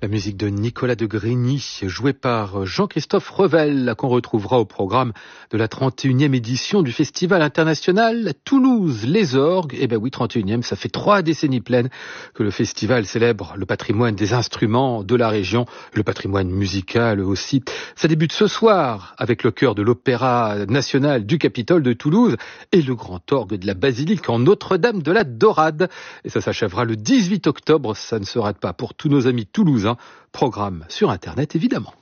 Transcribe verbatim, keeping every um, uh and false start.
La musique de Nicolas de Grigny, jouée par Jean-Christophe Revel, qu'on retrouvera au programme de la trente et unième édition du Festival international Toulouse Les Orgues. Eh ben oui, trente et unième, ça fait trois décennies pleines que le festival célèbre le patrimoine des instruments de la région, le patrimoine musical aussi. Ça débute ce soir avec le chœur de l'Opéra national du Capitole de Toulouse et le grand orgue de la basilique en Notre-Dame de la Dorade. Et ça s'achèvera le dix-huit octobre, ça ne se rate pas pour tous nos amis toulousains. Programme sur Internet, évidemment.